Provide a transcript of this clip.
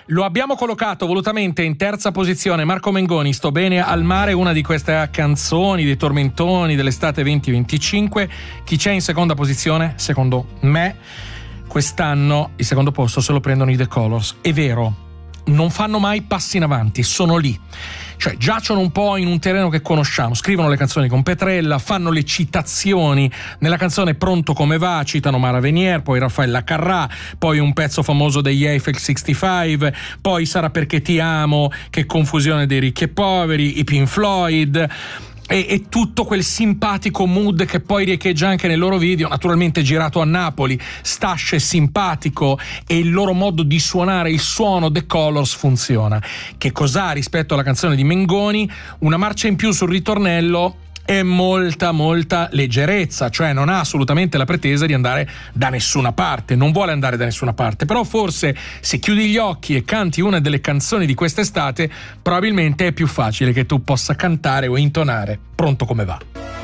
Lo abbiamo collocato volutamente in terza posizione. Marco Mengoni, Sto bene al mare, una di queste canzoni dei tormentoni dell'estate 2025. Chi c'è in seconda posizione? Secondo me quest'anno il secondo posto se lo prendono i The Colors. È vero, non fanno mai passi in avanti, sono lì, cioè giacciono un po' in un terreno che conosciamo, scrivono le canzoni con Petrella, fanno le citazioni nella canzone Pronto come va, citano Mara Venier, poi Raffaella Carrà, poi un pezzo famoso degli Eiffel 65, poi Sarà perché ti amo, Che confusione dei ricchi e poveri, i Pink Floyd, e tutto quel simpatico mood che poi riecheggia anche nel loro video, naturalmente girato a Napoli. Stash è simpatico e il loro modo di suonare, il suono The Colors funziona. Che cos'ha rispetto alla canzone di Mengoni? Una marcia in più sul ritornello e molta leggerezza, cioè non ha assolutamente la pretesa di andare da nessuna parte, non vuole andare da nessuna parte, però forse se chiudi gli occhi e canti una delle canzoni di quest'estate probabilmente è più facile che tu possa cantare o intonare Pronto come va.